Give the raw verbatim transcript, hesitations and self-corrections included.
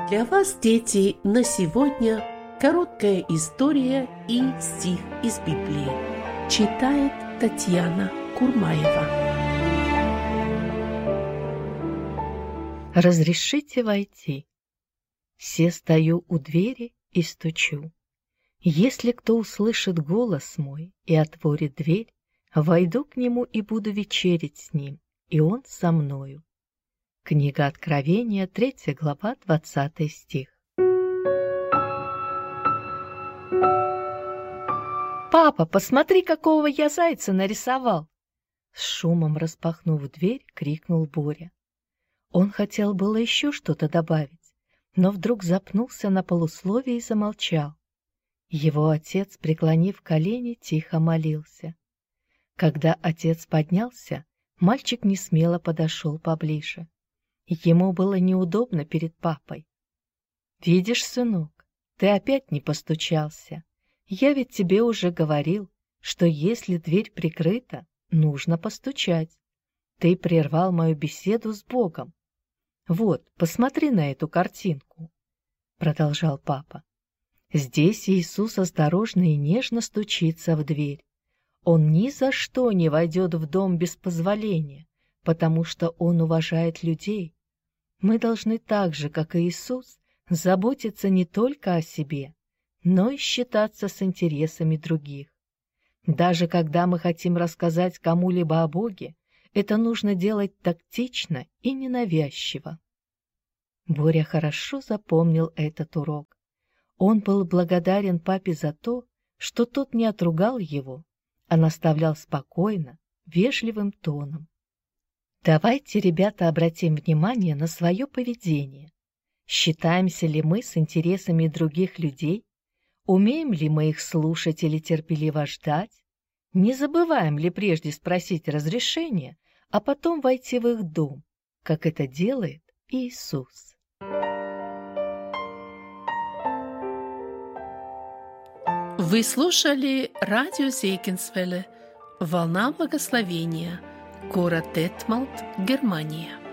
Для вас, дети, на сегодня короткая история и стих из Библии. Читает Татьяна Курмаева. Разрешите войти. Се стою у двери и стучу. Если кто услышит голос мой и отворит дверь, войду к нему и буду вечерить с ним, и он со мною. Книга Откровения, третья глава, двадцатый стих. «Папа, посмотри, какого я зайца нарисовал!» С шумом распахнув дверь, крикнул Боря. Он хотел было еще что-то добавить, но вдруг запнулся на полусловие и замолчал. Его отец, преклонив колени, тихо молился. Когда отец поднялся, мальчик несмело подошел поближе. Ему было неудобно перед папой. «Видишь, сынок, ты опять не постучался. Я ведь тебе уже говорил, что если дверь прикрыта, нужно постучать. Ты прервал мою беседу с Богом. Вот, посмотри на эту картинку», — продолжал папа. «Здесь Иисус осторожно и нежно стучится в дверь. Он ни за что не войдет в дом без позволения, потому что Он уважает людей. Мы должны так же, как и Иисус, заботиться не только о себе, но и считаться с интересами других. Даже когда мы хотим рассказать кому-либо о Боге, это нужно делать тактично и ненавязчиво». Боря хорошо запомнил этот урок. Он был благодарен папе за то, что тот не отругал его, а наставлял спокойно, вежливым тоном. Давайте, ребята, обратим внимание на свое поведение. Считаемся ли мы с интересами других людей? Умеем ли мы их слушать или терпеливо ждать? Не забываем ли прежде спросить разрешения, а потом войти в их дом, как это делает Иисус? Вы слушали радио Зейгенсвелле «Волна благословения», город Детмалт, Германия.